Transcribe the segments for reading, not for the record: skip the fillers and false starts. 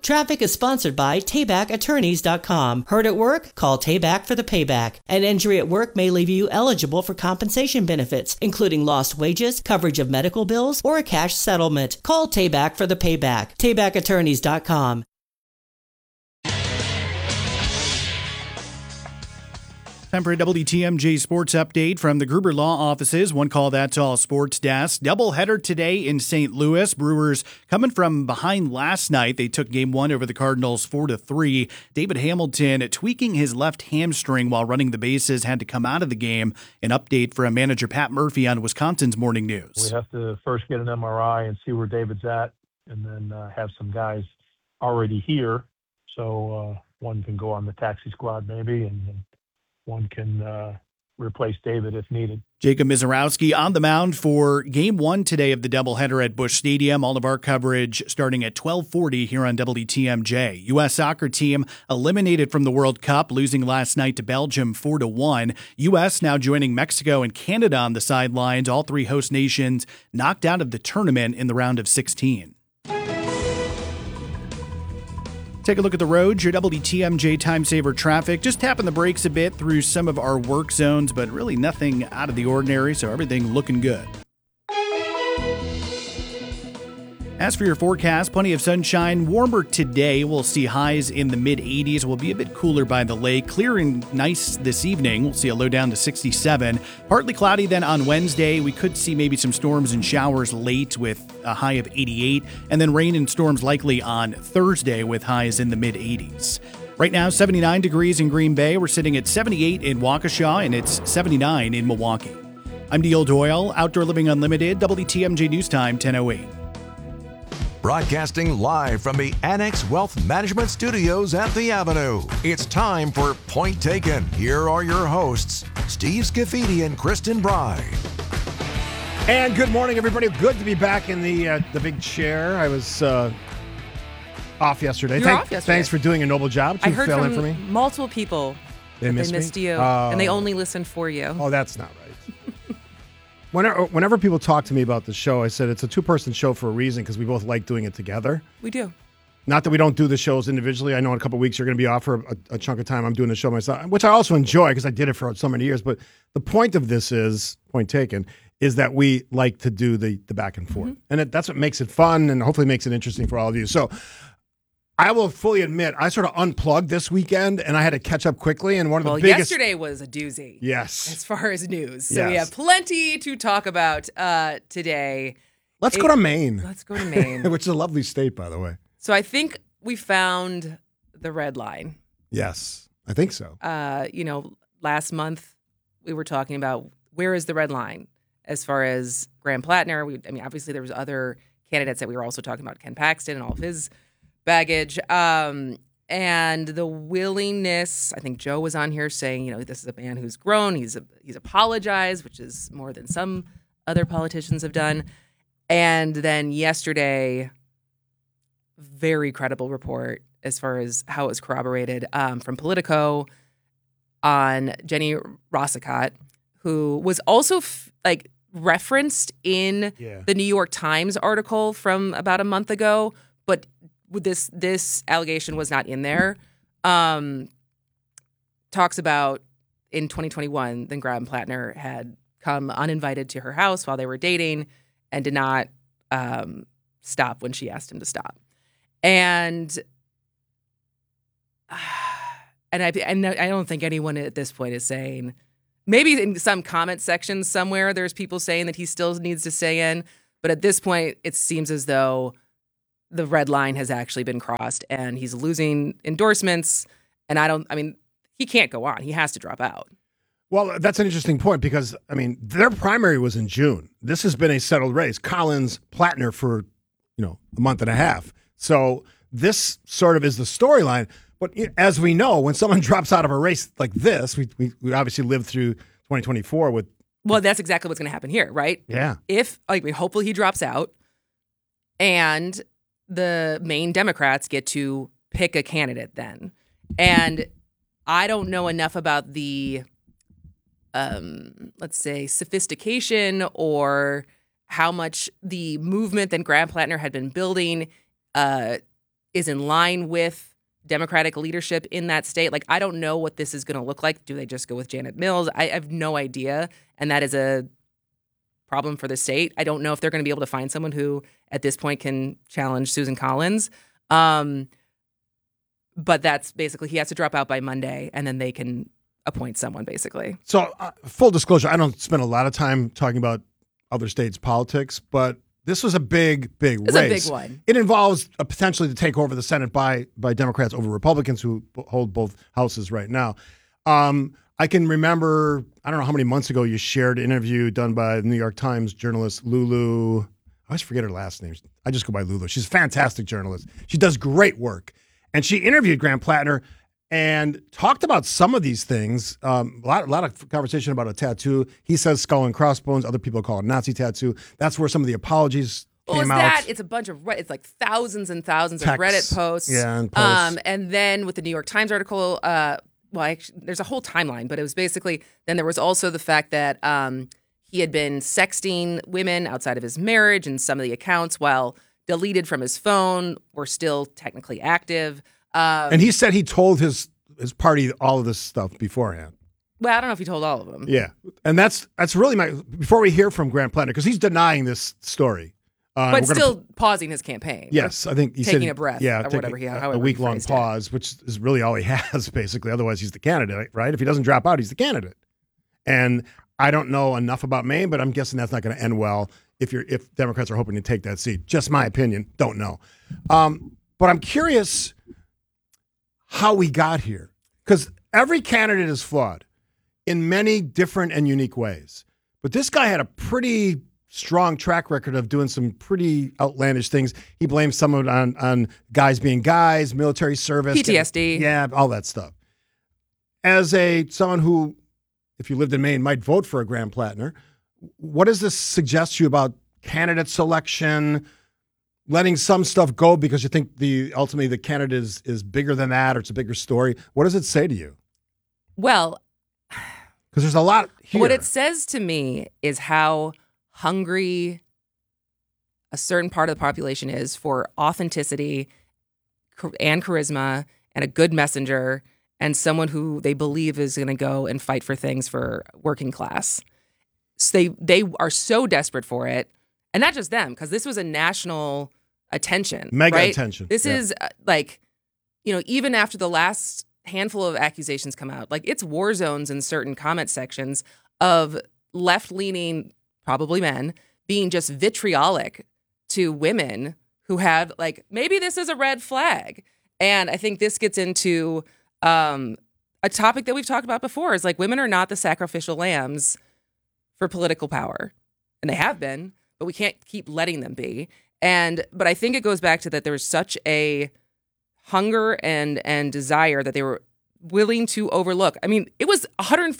Traffic is sponsored by TaybackAttorneys.com. Hurt at work? Call Tayback for the payback. An injury at work may leave you eligible for compensation benefits, including lost wages, coverage of medical bills, or a cash settlement. Call Tayback for the payback. TaybackAttorneys.com. Time for a WTMJ Sports Update from the Gruber Law Offices. One call, that's all sports desk. Doubleheader today in St. Louis. Brewers coming from behind last night. They took game one over the Cardinals 4-3. David Hamilton tweaking his left hamstring while running the bases had to come out of the game. An update from manager Pat Murphy on Wisconsin's Morning News. We have to first get an MRI and see where David's at, and then have some guys already here. So one can go on the taxi squad maybe, and one can replace David if needed. Jacob Mizorowski on the mound for Game 1 today of the doubleheader at Busch Stadium. All of our coverage starting at 12:40 here on WTMJ. U.S. soccer team eliminated from the World Cup, losing last night to Belgium 4-1. U.S. now joining Mexico and Canada on the sidelines. All three host nations knocked out of the tournament in the round of 16. Take a look at the roads, your WTMJ Time Saver traffic. Just tapping the brakes a bit through some of our work zones, but really nothing out of the ordinary, so everything looking good. As for your forecast, plenty of sunshine. Warmer today. We'll see highs in the mid-80s. We'll be a bit cooler by the lake. Clear and nice this evening. We'll see a low down to 67. Partly cloudy then on Wednesday. We could see maybe some storms and showers late with a high of 88. And then rain and storms likely on Thursday with highs in the mid-80s. Right now, 79 degrees in Green Bay. We're sitting at 78 in Waukesha, and it's 79 in Milwaukee. I'm Neil Doyle, Outdoor Living Unlimited, WTMJ News Time, 10:08. Broadcasting live from the Annex Wealth Management Studios at the Avenue. It's time for Point Taken. Here are your hosts, Steve Scafidi and Kristen Bry. And good morning, everybody. Good to be back in the big chair. I was off yesterday. Off yesterday. Thanks for doing a noble job. I heard from multiple people that they missed you, and they only listened for you. Oh, that's not right. Whenever people talk to me about the show, I said it's a two-person show for a reason because we both like doing it together. We do. Not that we don't do the shows individually. I know in a couple of weeks you're going to be off for a chunk of time. I'm doing the show myself, which I also enjoy because I did it for so many years. But the point of this is, point taken, is that we like to do the back and forth. Mm-hmm. And that's what makes it fun and hopefully makes it interesting for all of you. So I will fully admit, I sort of unplugged this weekend, and I had to catch up quickly. And one of the biggest... yesterday was a doozy. Yes. As far as news. So we have plenty to talk about today. Let's go to Maine. Let's go to Maine. Which is a lovely state, by the way. So I think we found the red line. Yes, I think so. Last month we were talking about where is the red line as far as Graham Plattner. Obviously there was other candidates that we were also talking about, Ken Paxton and all of his baggage, and the willingness. I think Joe was on here saying, this is a man who's grown. He's apologized, which is more than some other politicians have done. And then yesterday, very credible report as far as how it was corroborated from Politico on Jenny Rosicott, who was also referenced in the New York Times article from about a month ago, but this allegation was not in there. Talks about in 2021, then Graham Plattner had come uninvited to her house while they were dating and did not stop when she asked him to stop. And I don't think anyone at this point is saying, maybe in some comment section somewhere there's people saying that he still needs to stay in, but at this point it seems as though the red line has actually been crossed and he's losing endorsements. And he can't go on. He has to drop out. Well, that's an interesting point because, their primary was in June. This has been a settled race. Collins, Plattner for, a month and a half. So this sort of is the storyline. But as we know, when someone drops out of a race like this, we obviously lived through 2024 with. Well, that's exactly what's going to happen here, right? Yeah. Hopefully he drops out and the Maine Democrats get to pick a candidate then. And I don't know enough about the, let's say, sophistication or how much the movement that Graham Plattner had been building is in line with Democratic leadership in that state. Like, I don't know what this is going to look like. Do they just go with Janet Mills? I have no idea. And that is a problem for the state. I don't know if they're going to be able to find someone who at this point can challenge Susan Collins. But that's basically, he has to drop out by Monday, and then they can appoint someone, basically. So, full disclosure, I don't spend a lot of time talking about other states' politics, but this was a big race. It's a big one. It involves potentially to take over the Senate by Democrats over Republicans who hold both houses right now. I can remember, I don't know how many months ago you shared an interview done by the New York Times journalist Lulu. I always forget her last name. I just go by Lulu. She's a fantastic journalist. She does great work. And she interviewed Graham Plattner and talked about some of these things. A lot of conversation about a tattoo. He says skull and crossbones. Other people call it Nazi tattoo. That's where some of the apologies came out. It's a bunch of it's like thousands and thousands Texts. of Reddit posts. Yeah, and posts. And then with the New York Times article, there's a whole timeline, but it was basically, then there was also the fact that he had been sexting women outside of his marriage, and some of the accounts, while deleted from his phone, were still technically active. And he said he told his party all of this stuff beforehand. Well, I don't know if he told all of them. Yeah. And that's really before we hear from Graham Plattner, because he's denying this story. But still pausing his campaign. Yes, I think he said taking a breath, yeah, or whatever a week-long pause, which is really all he has, basically. Otherwise, he's the candidate, right? If he doesn't drop out, he's the candidate. And I don't know enough about Maine, but I'm guessing that's not going to end well if Democrats are hoping to take that seat. Just my opinion. Don't know. But I'm curious how we got here, because every candidate is flawed in many different and unique ways. But this guy had a pretty strong track record of doing some pretty outlandish things. He blames some of it on guys being guys, military service, PTSD, all that stuff. As someone who, if you lived in Maine, might vote for a Graham Plattner, what does this suggest to you about candidate selection, letting some stuff go because you think ultimately the candidate is bigger than that, or it's a bigger story? What does it say to you? Well, because there's a lot here. What it says to me is how hungry a certain part of the population is for authenticity and charisma and a good messenger and someone who they believe is going to go and fight for things for working class. So they are so desperate for it. And not just them, because this was a national attention. Mega right? attention. This is even after the last handful of accusations come out, like, it's war zones in certain comment sections of left-leaning, probably men, being just vitriolic to women who have, like, maybe this is a red flag. And I think this gets into a topic that we've talked about before, is like, women are not the sacrificial lambs for political power. And they have been, but we can't keep letting them be. But I think it goes back to that there was such a hunger and desire that they were willing to overlook. I mean, it was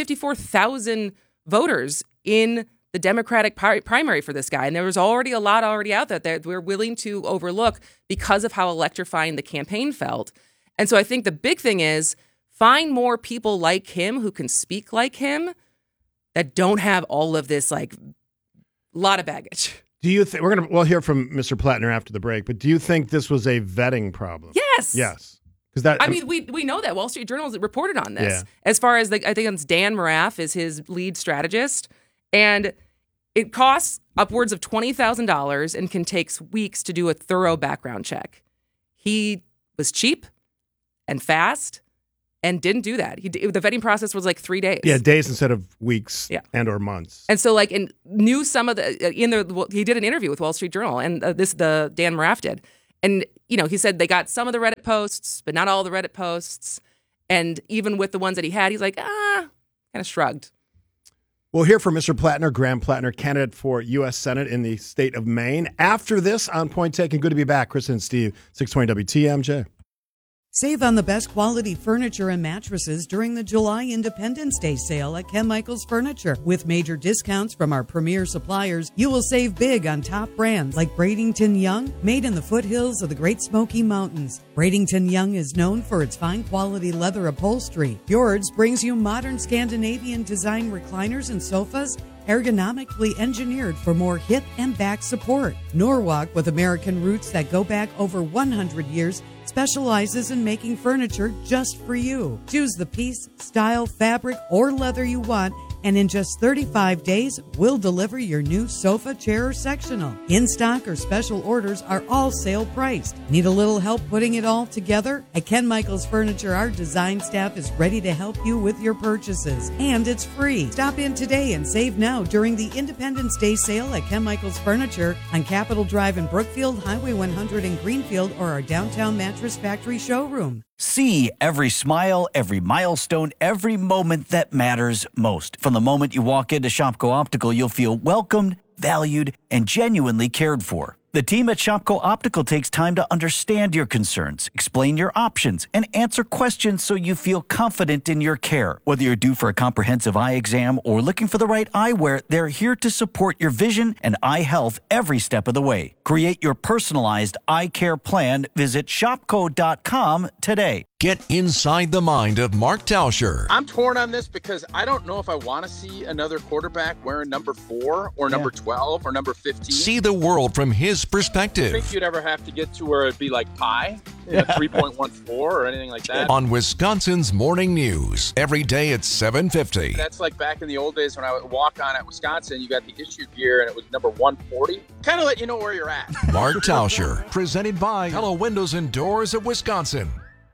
154,000 voters in the Democratic primary for this guy. And there was already a lot out there that we're willing to overlook because of how electrifying the campaign felt. And so I think the big thing is find more people like him who can speak like him that don't have all of this, like, lot of baggage. Do you think we'll hear from Mr. Plattner after the break, but do you think this was a vetting problem? Yes. Because we know that Wall Street Journal reported on this. Yeah. As far as I think it's Dan Moraff is his lead strategist, and it costs upwards of $20,000 and can take weeks to do a thorough background check. He was cheap and fast and didn't do that. The vetting process was like 3 days. Yeah, days instead of weeks and or months. And so, like, and knew some of he did an interview with Wall Street Journal, and the Dan Moraff did. And, he said they got some of the Reddit posts, but not all the Reddit posts. And even with the ones that he had, he's like, kind of shrugged. We'll hear from Mr. Plattner, Graham Plattner, candidate for U.S. Senate in the state of Maine. After this, on Point Taken, good to be back. Kristen and Steve, 620 WTMJ. Save on the best quality furniture and mattresses during the July Independence Day sale at Ken Michaels Furniture. With major discounts from our premier suppliers, you will save big on top brands like Bradington Young, made in the foothills of the Great Smoky Mountains. Bradington Young is known for its fine quality leather upholstery. Fjords brings you modern Scandinavian design recliners and sofas ergonomically engineered for more hip and back support. Norwalk, with American roots that go back over 100 years, specializes in making furniture just for you. Choose the piece, style, fabric, or leather you want, and in just 35 days, we'll deliver your new sofa, chair, or sectional. In-stock or special orders are all sale priced. Need a little help putting it all together? At Ken Michaels Furniture, our design staff is ready to help you with your purchases, and it's free. Stop in today and save now during the Independence Day sale at Ken Michaels Furniture on Capitol Drive in Brookfield, Highway 100 in Greenfield, or our downtown Mattress Factory showroom. See every smile, every milestone, every moment that matters most. From the moment you walk into Shopko Optical, you'll feel welcomed, valued, and genuinely cared for. The team at Shopko Optical takes time to understand your concerns, explain your options, and answer questions so you feel confident in your care. Whether you're due for a comprehensive eye exam or looking for the right eyewear, they're here to support your vision and eye health every step of the way. Create your personalized eye care plan. Visit shopko.com today. Get inside the mind of Mark Tauscher. I'm torn on this because I don't know if I want to see another quarterback wearing number 4 or number 12 or number 15. See the world from his I perspective. think you'd ever have to get to where it'd be like pi, 3.14 or anything like that. On Wisconsin's Morning News, every day at 7:50. That's like back in the old days when I would walk on at Wisconsin, you got the issued gear and it was number 140. Kind of let you know where you're at. Mark Tauscher, presented by Hello Windows and Doors of Wisconsin.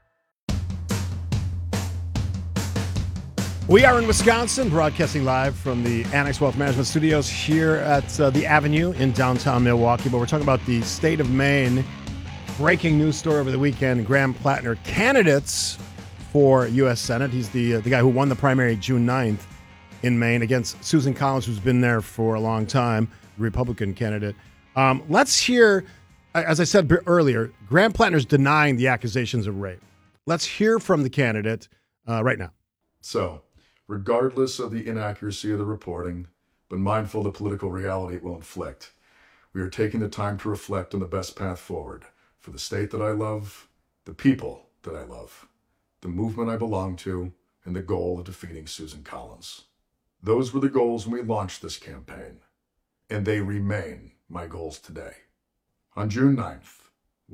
We are in Wisconsin, broadcasting live from the Annex Wealth Management Studios here at the Avenue in downtown Milwaukee. But we're talking about the state of Maine. Breaking news story over the weekend. Graham Plattner, candidates for U.S. Senate. He's the guy who won the primary June 9th in Maine against Susan Collins, who's been there for a long time, Republican candidate. Let's hear, as I said earlier, Graham Plattner's denying the accusations of rape. Let's hear from the candidate right now. So, regardless of the inaccuracy of the reporting, but mindful of the political reality it will inflict, we are taking the time to reflect on the best path forward for the state that I love, the people that I love, the movement I belong to, and the goal of defeating Susan Collins. Those were the goals when we launched this campaign, and they remain my goals today. On June 9th,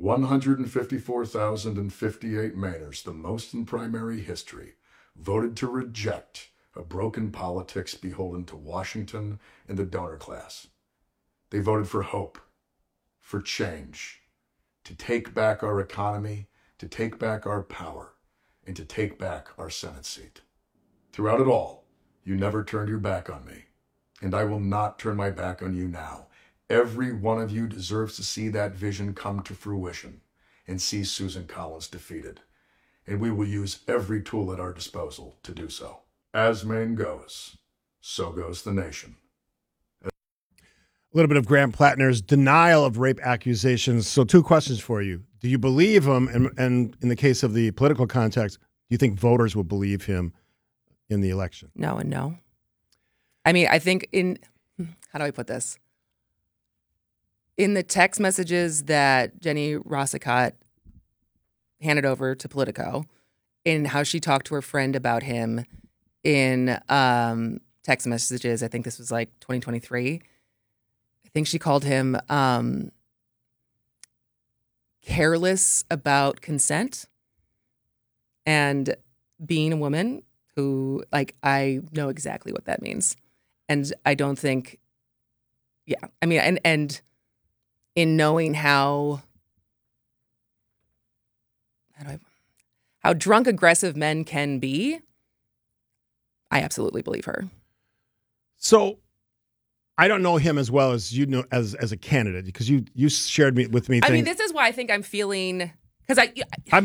154,058 Mainers, the most in primary history, voted to reject a broken politics beholden to Washington and the donor class. They voted for hope, for change, to take back our economy, to take back our power, and to take back our Senate seat. Throughout it all, you never turned your back on me, and I will not turn my back on you now. Every one of you deserves to see that vision come to fruition and see Susan Collins defeated. And we will use every tool at our disposal to do so. As Maine goes, so goes the nation. A little bit of Graham Plattner's denial of rape accusations. So 2 questions for you. Do you believe him? And in the case of the political context, do you think voters will believe him in the election? No and no. I mean, I think how do I put this? In the text messages that Jenny Rossicott handed over to Politico, in how she talked to her friend about him in text messages, I think this was like 2023. I think she called him careless about consent and being a woman who, like, I know exactly what that means. And I don't think, I mean, and in knowing how drunk aggressive men can be, I absolutely believe her. So I don't know him as well as you know as a candidate, because you shared with me. I mean, this is why I think I'm feeling, because